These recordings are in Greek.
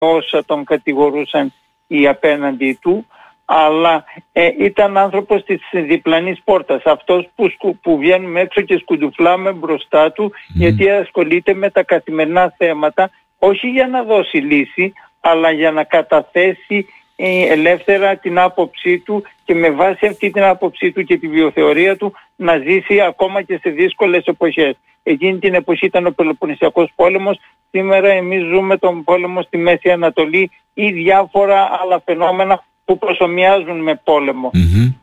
όσα τον κατηγορούσαν οι απέναντι του, αλλά ήταν άνθρωπος της διπλανής πόρτας, αυτός που βγαίνουμε έξω και σκουντουφλάμε μπροστά του, γιατί ασχολείται με τα καθημερινά θέματα, όχι για να δώσει λύση, αλλά για να καταθέσει ελεύθερα την άποψή του και με βάση αυτή την άποψή του και τη βιοθεωρία του να ζήσει ακόμα και σε δύσκολες εποχές. Εκείνη την εποχή ήταν ο Πελοποννησιακός πόλεμος, σήμερα εμείς ζούμε τον πόλεμο στη Μέση Ανατολή ή διάφορα άλλα φαινόμενα που προσομοιάζουν με πόλεμο.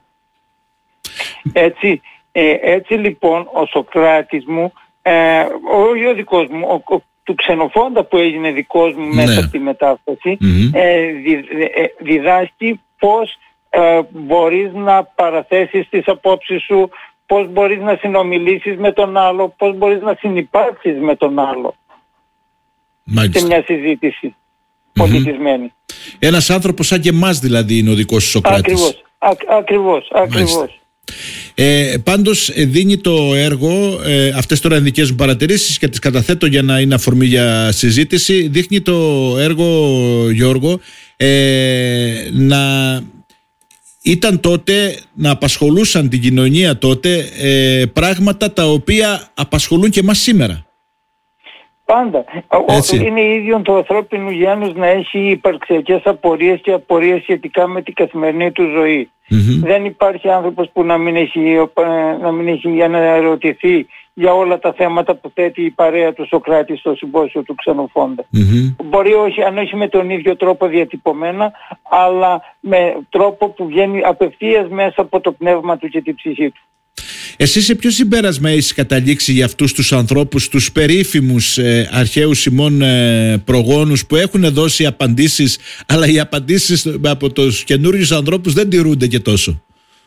Έτσι λοιπόν ο Σωκράτης μου, όχι ο δικός μου, του Ξενοφόντα που έγινε δικός μου μέσα από τη μετάφραση, διδάσκει πώς μπορείς να παραθέσεις τις απόψεις σου, πώς μπορείς να συνομιλήσεις με τον άλλο, πώς μπορείς να συνυπάρξεις με τον άλλο. Μάλιστα. Σε μια συζήτηση πολιτισμένη. Ένας άνθρωπος σαν και εμάς δηλαδή είναι ο δικός σου Σωκράτης. Ακριβώς. Πάντως δίνει το έργο, αυτές τώρα είναι δικές μου παρατηρήσεις και τις καταθέτω για να είναι αφορμή για συζήτηση, δείχνει το έργο, Γιώργο, να ήταν τότε, να απασχολούσαν την κοινωνία τότε πράγματα τα οποία απασχολούν και εμάς σήμερα. Πάντα. Είναι ίδιο το ανθρώπινο γένος να έχει υπαρξιακές απορίες και απορίες σχετικά με την καθημερινή του ζωή. Δεν υπάρχει άνθρωπος που να μην έχει για να ερωτηθεί για όλα τα θέματα που θέτει η παρέα του Σωκράτη στο συμπόσιο του Ξενοφόντα. Μπορεί αν όχι με τον ίδιο τρόπο διατυπωμένα, αλλά με τρόπο που βγαίνει απευθείας μέσα από το πνεύμα του και την ψυχή του. Εσύ σε ποιο συμπέρασμα έχεις καταλήξει για αυτούς τους ανθρώπους, τους περίφημους αρχαίους ημών προγόνους που έχουν δώσει απαντήσεις, αλλά οι απαντήσεις από τους καινούριους ανθρώπους δεν τηρούνται και τόσο?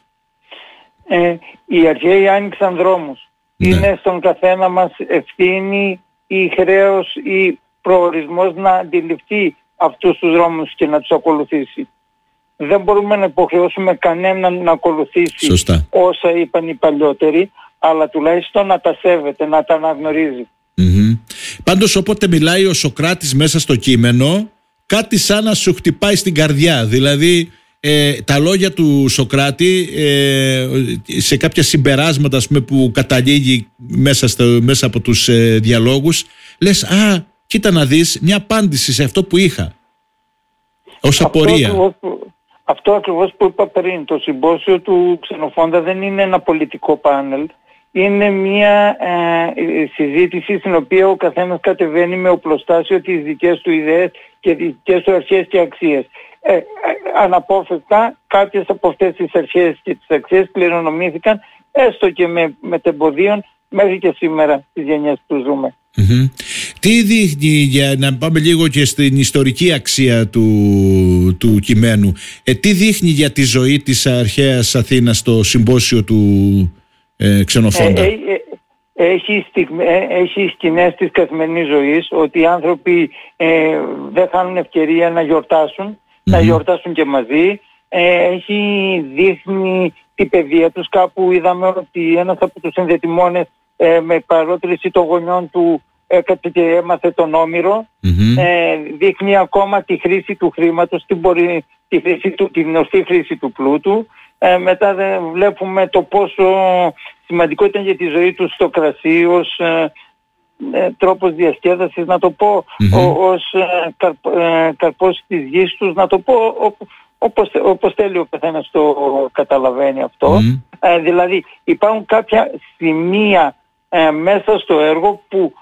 Οι αρχαίοι άνοιξαν δρόμους. Είναι στον καθένα μας ευθύνη ή χρέος ή προορισμός να αντιληφθεί αυτούς τους δρόμους και να τους ακολουθήσει. Δεν μπορούμε να υποχρεώσουμε κανέναν να ακολουθήσει όσα είπαν οι παλιότεροι, αλλά τουλάχιστον να τα σέβεται, να τα αναγνωρίζει. Πάντως όποτε μιλάει ο Σωκράτης μέσα στο κείμενο, κάτι σαν να σου χτυπάει στην καρδιά. Δηλαδή τα λόγια του Σωκράτη σε κάποια συμπεράσματα, ας πούμε, που καταλήγει μέσα από τους διαλόγους, λες κοίτα να δεις μια απάντηση σε αυτό που είχα ως απορία. Αυτό ακριβώς που είπα πριν, το συμπόσιο του Ξενοφόντα δεν είναι ένα πολιτικό πάνελ, είναι μια συζήτηση στην οποία ο καθένας κατεβαίνει με οπλοστάσιο τις δικές του ιδέες και τις δικές του αρχές και αξίες. Αναπόφευκτα κάποιες από αυτές τις αρχές και τις αξίες κληρονομήθηκαν έστω και με τεμποδίων μέχρι και σήμερα τις γενιές που ζούμε. Τι δείχνει, για να πάμε λίγο και στην ιστορική αξία του κειμένου, τι δείχνει για τη ζωή της αρχαίας Αθήνας στο συμπόσιο του Ξενοφόντα? Έχει σκηνές της καθημερινής ζωής, ότι οι άνθρωποι δεν χάνουν ευκαιρία να γιορτάσουν, να γιορτάσουν και μαζί. Δείχνει την παιδεία τους. Κάπου είδαμε ότι ένας από τους ενδετιμόνες με παρότριση των γονιών του έκατσε και έμαθε τον Όμηρο. Δείχνει ακόμα τη χρήση του χρήματος, την ορθή χρήση του πλούτου. Μετά βλέπουμε το πόσο σημαντικό ήταν για τη ζωή του στο κρασί ως τρόπος διασκέδασης, να το πω, ως καρπός της γης τους, να το πω όπως θέλει ο καθένας το καταλαβαίνει αυτό. Δηλαδή υπάρχουν κάποια σημεία μέσα στο έργο που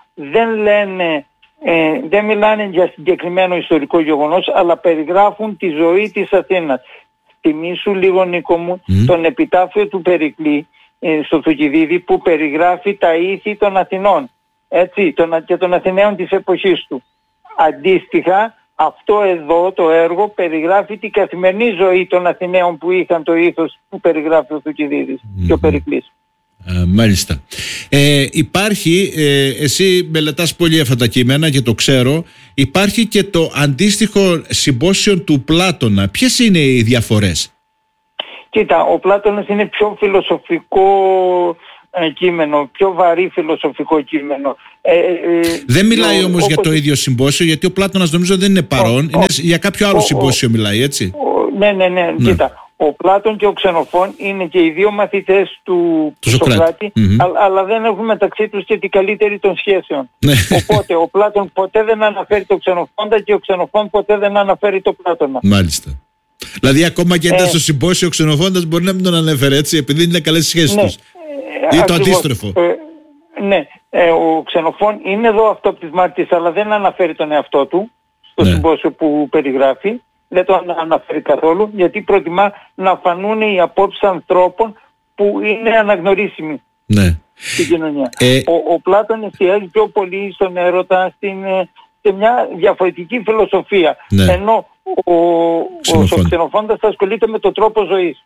δεν μιλάνε για συγκεκριμένο ιστορικό γεγονός, αλλά περιγράφουν τη ζωή της Αθήνας. Θυμήσου λίγο, Νίκο μου, τον επιτάφιο του Περικλή στο Θουκυδίδη, που περιγράφει τα ήθη των Αθηνών, έτσι, και των Αθηναίων της εποχής του. Αντίστοιχα, αυτό εδώ το έργο περιγράφει την καθημερινή ζωή των Αθηναίων που είχαν το ήθος που περιγράφει ο Θουκυδίδης και ο Περικλής. Μάλιστα. Υπάρχει, εσύ μελετάς πολύ αυτά τα κείμενα και το ξέρω, υπάρχει και το αντίστοιχο συμπόσιο του Πλάτωνα. Ποιες είναι οι διαφορές? Κοίτα, ο Πλάτωνας είναι πιο φιλοσοφικό κείμενο, πιο βαρύ φιλοσοφικό κείμενο. Δεν μιλάει όμως για το ίδιο συμπόσιο, γιατί ο Πλάτωνας νομίζω δεν είναι παρόν. Είναι για κάποιο άλλο συμπόσιο μιλάει, έτσι. Ναι. Κοίτα. Ο Πλάτων και ο Ξενοφών είναι και οι δύο μαθητές του Σοκράτη, αλλά δεν έχουν μεταξύ τους και την καλύτερη των σχέσεων. Οπότε ο Πλάτων ποτέ δεν αναφέρει το Ξενοφόντα και ο Ξενοφών ποτέ δεν αναφέρει το Πλάτωνα. Μάλιστα. Δηλαδή ακόμα και ήταν στο συμπόσιο ο Ξενοφώντας μπορεί να μην τον ανέφερε, έτσι, επειδή είναι καλές σχέσεις τους. Ή το αντίστροφο. Ναι, ο Ξενοφών είναι εδώ αυτοπτυσμάτης, αλλά δεν αναφέρει τον εαυτό του στο συμπόσιο που περιγράφει. Δεν το αναφέρει καθόλου, γιατί προτιμά να φανούν οι απόψεις ανθρώπων που είναι αναγνωρίσιμοι στην κοινωνία. Ο Πλάτων εστιάζει πιο πολύ στον έρωτα, σε μια διαφορετική φιλοσοφία. Ενώ ο Ξενοφώντας ασχολείται με τον τρόπο ζωής.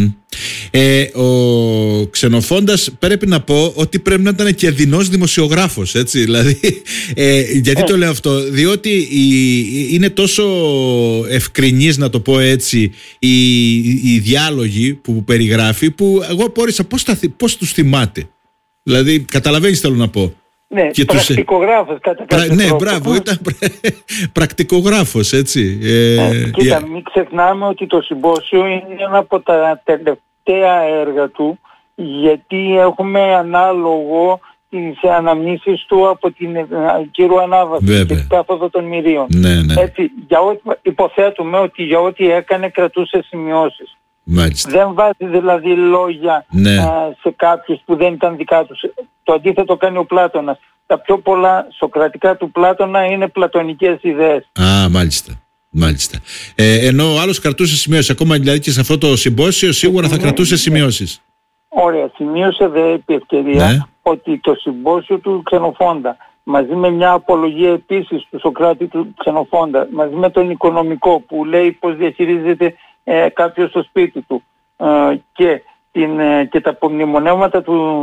Ο Ξενοφώντας πρέπει να πω ότι πρέπει να ήταν και δεινός δημοσιογράφος, έτσι, δηλαδή, γιατί το λέω αυτό, διότι είναι τόσο ευκρινής, να το πω έτσι, οι διάλογοι που περιγράφει, που εγώ πόρισα πώς τους θυμάται. Δηλαδή καταλαβαίνεις θέλω να πω. Ναι, πρακτικογράφος κατά κάποιο τρόπο. Μπράβο, ήταν πρακτικογράφος, έτσι. Κοίτα, μην ξεχνάμε ότι το συμπόσιο είναι ένα από τα τελευταία έργα του, γιατί έχουμε ανάλογο τις αναμνήσεις του από την Κύρου Ανάβαση και την Κάθοδο των Μυρίων. Έτσι, υποθέτουμε ότι για ό,τι έκανε κρατούσε σημειώσεις. Μάλιστα. Δεν βάζει δηλαδή λόγια σε κάποιους που δεν ήταν δικά τους. Το αντίθετο κάνει ο Πλάτωνας. Τα πιο πολλά σοκρατικά του Πλάτωνα είναι πλατωνικές ιδέες. Μάλιστα. Ενώ ο άλλος κρατούσε σημειώσεις. Ακόμα δηλαδή και σε αυτό το συμπόσιο σίγουρα θα κρατούσε σημειώσεις. Ωραία. Σημείωσε δε επί ευκαιρία ότι το συμπόσιο του Ξενοφόντα, μαζί με μια απολογία επίσης του Σοκράτη του Ξενοφόντα, μαζί με τον οικονομικό που λέει πως διαχειρίζεται κάποιος στο σπίτι του, και τα απομνημονεύματα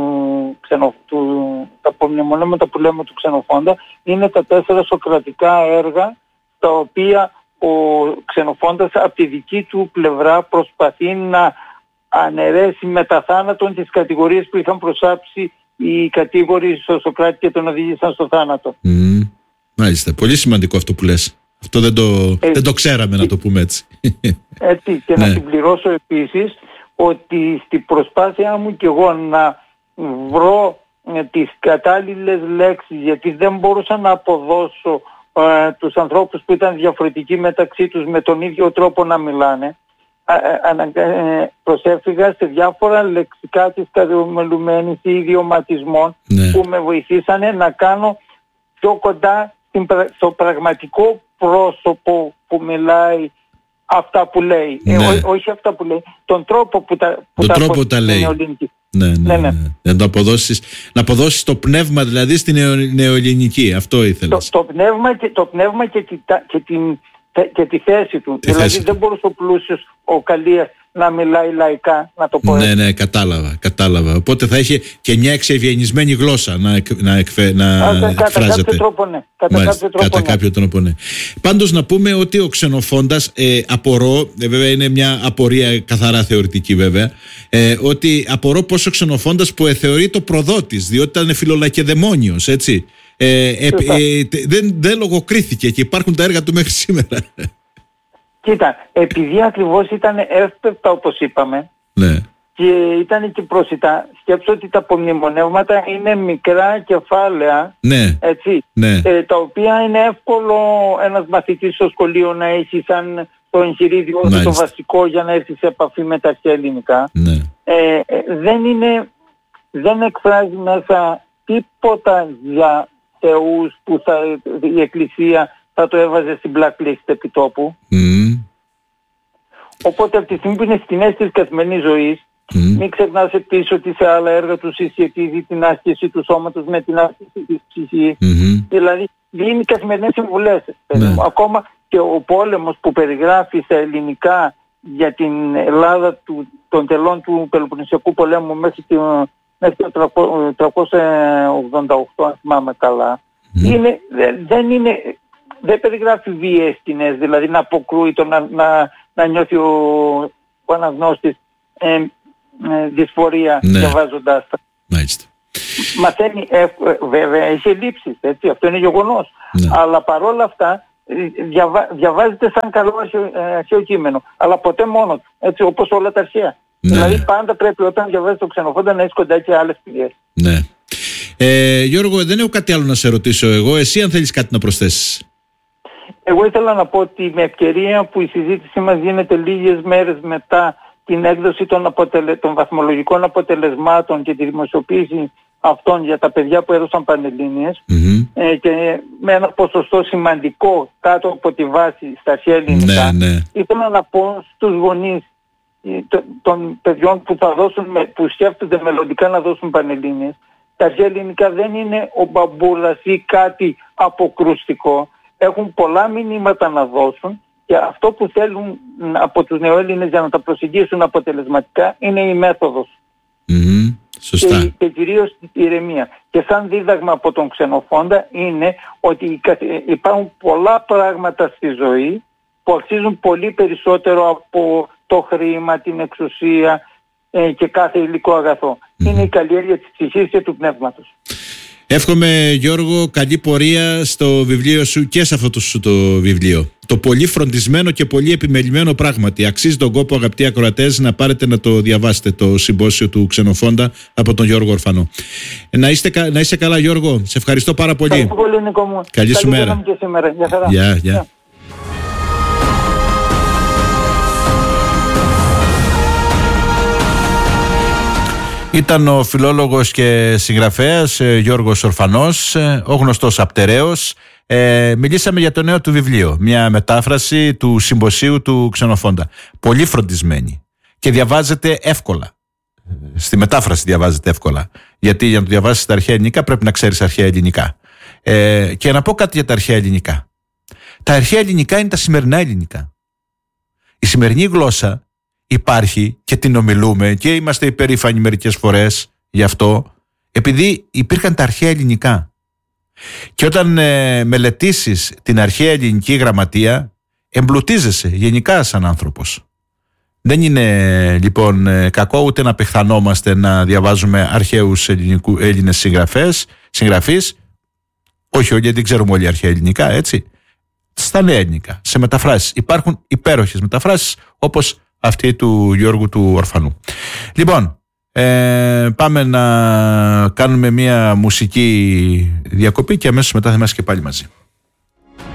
τα απομνημονεύματα που λέμε του Ξενοφόντα, είναι τα 4 σοκρατικά έργα, τα οποία ο Ξενοφόντας από τη δική του πλευρά προσπαθεί να αναιρέσει μετά θάνατον τις κατηγορίες που είχαν προσάψει οι κατήγοροι στο Σοκράτη και τον οδήγησαν στο θάνατο. Μάλιστα, πολύ σημαντικό αυτό που λες. Αυτό δεν το ξέραμε, να το πούμε έτσι. Έτσι, και να συμπληρώσω επίσης ότι στην προσπάθειά μου και εγώ να βρω τις κατάλληλες λέξεις, γιατί δεν μπορούσα να αποδώσω τους ανθρώπους που ήταν διαφορετικοί μεταξύ τους με τον ίδιο τρόπο να μιλάνε, προσέφυγα σε διάφορα λεξικά της κατομελουμένης ή ιδιωματισμών που με βοηθήσανε να κάνω πιο κοντά στο πραγματικό πρόσωπο που μιλάει αυτά που λέει. Όχι αυτά που λέει, τον τρόπο που τα λέει. Να αποδώσεις το πνεύμα δηλαδή στην νεοελληνική. Αυτό ήθελες. Το πνεύμα και τη θέση του. Δηλαδή δεν μπορούσε ο πλούσιος, ο Καλίας, να μιλάει λαϊκά, να το πω έτσι. Ναι, κατάλαβα. Οπότε θα είχε και μια εξευγενισμένη γλώσσα να εκφράζεται. Κατά κάποιο τρόπο, ναι. Κατά κάποιο τρόπο, ναι. Πάντως να πούμε ότι ο Ξενοφώντας, απορώ, βέβαια είναι μια απορία καθαρά θεωρητική βέβαια, ότι απορώ πως ο Ξενοφώντας που θεωρεί το προδότης, διότι ήταν φιλολακεδαιμόνιος, έτσι, δεν λογοκρίθηκε και υπάρχουν τα έργα του μέχρι σήμερα. Κοίτα, επειδή ακριβώς ήταν εύπεπτα όπως είπαμε, και ήταν και προσιτά, σκέψω ότι τα απομνημονεύματα είναι μικρά κεφάλαια, έτσι, τα οποία είναι εύκολο ένας μαθητής στο σχολείο να έχει σαν το εγχειρίδιο το βασικό για να έρθει σε επαφή με τα αρχαία ελληνικά. Δεν εκφράζει μέσα τίποτα για θεούς που η Εκκλησία θα το έβαζε στην blacklist επιτόπου. Οπότε από τη στιγμή που είναι σκηνές της καθημερινής ζωής, μην ξεχνάς επίσης ότι σε άλλα έργα του συσχετίζει την άσκηση του σώματος με την άσκηση της ψυχής. Δηλαδή δίνει καθημερινές συμβουλές. Ακόμα και ο πόλεμος που περιγράφει στα ελληνικά για την Ελλάδα των τελών του Πελοποννησιακού πολέμου μέχρι το 388, αν θυμάμαι καλά, δεν περιγράφει βίαιες σκηνές, δηλαδή να αποκρούει να νιώθει ο αναγνώστης δυσφορία διαβάζοντάς τα. Μάλιστα. Μαθαίνει, βέβαια έχει ελλείψεις, έτσι, αυτό είναι γεγονός. Ναι. Αλλά παρόλα αυτά διαβάζεται σαν καλό αρχαίο κείμενο. Αλλά ποτέ μόνο του, έτσι, όπως όλα τα αρχαία. Ναι. Δηλαδή πάντα πρέπει όταν διαβάζεις το Ξενοφόντα να έχεις κοντά και άλλες πηγές. Ναι. Γιώργο, δεν έχω κάτι άλλο να σε ρωτήσω εγώ. Εσύ αν θέλεις κάτι να προσθέσεις. Εγώ ήθελα να πω ότι με ευκαιρία που η συζήτησή μας γίνεται λίγες μέρες μετά την έκδοση των βαθμολογικών αποτελεσμάτων και τη δημοσιοποίηση αυτών για τα παιδιά που έδωσαν Πανελλήνιες, και με ένα ποσοστό σημαντικό κάτω από τη βάση στα αρχαία ελληνικά, ήθελα να πω στους γονείς των παιδιών που σκέφτονται μελλοντικά να δώσουν Πανελλήνιες, τα αρχαία ελληνικά δεν είναι ο μπαμπούλας ή κάτι αποκρουστικό. Έχουν πολλά μηνύματα να δώσουν και αυτό που θέλουν από τους νεοέλληνες για να τα προσεγγίσουν αποτελεσματικά είναι η μέθοδος. Σωστά. Και κυρίως η ηρεμία. Και σαν δίδαγμα από τον Ξενοφόντα είναι ότι υπάρχουν πολλά πράγματα στη ζωή που αξίζουν πολύ περισσότερο από το χρήμα, την εξουσία και κάθε υλικό αγαθό. Είναι η καλλιέργεια της ψυχής και του πνεύματος. Εύχομαι, Γιώργο, καλή πορεία στο βιβλίο σου και σε αυτό το βιβλίο. Το πολύ φροντισμένο και πολύ επιμελημένο πράγματι. Αξίζει τον κόπο, αγαπητοί ακροατές, να πάρετε να το διαβάσετε το συμπόσιο του Ξενοφόντα από τον Γιώργο Ορφανό. Να είσαι καλά, Γιώργο. Σε ευχαριστώ πάρα πολύ. Ευχαριστώ πολύ, Νίκο μου. Καλή σου μέρα. Και σήμερα. Γεια χαρά. Γεια. Ήταν ο φιλόλογος και συγγραφέας Γιώργος Ορφανός, ο γνωστός απτερέος. Μιλήσαμε για το νέο του βιβλίο, μια μετάφραση του συμποσίου του Ξενοφόντα. Πολύ φροντισμένη και διαβάζεται εύκολα. Στη μετάφραση διαβάζεται εύκολα. Γιατί για να το διαβάσεις τα αρχαία ελληνικά πρέπει να ξέρεις αρχαία ελληνικά. Και να πω κάτι για τα αρχαία ελληνικά. Τα αρχαία ελληνικά είναι τα σημερινά ελληνικά. Η σημερινή γλώσσα υπάρχει και την ομιλούμε και είμαστε υπερήφανοι μερικές φορές γι' αυτό, επειδή υπήρχαν τα αρχαία ελληνικά. Και όταν μελετήσεις την αρχαία ελληνική γραμματεία, εμπλουτίζεσαι γενικά σαν άνθρωπος. Δεν είναι λοιπόν κακό ούτε να πεχθανόμαστε να διαβάζουμε αρχαίους Έλληνες συγγραφείς, όχι όλοι, δεν ξέρουμε όλοι αρχαία ελληνικά, έτσι. Στα νέα ελληνικά, σε μεταφράσεις. Υπάρχουν υπέροχες μεταφράσεις όπως αυτή του Γιώργου του Ορφανού. Λοιπόν, πάμε να κάνουμε μια μουσική διακοπή και αμέσως μετά θα είμαστε και πάλι μαζί.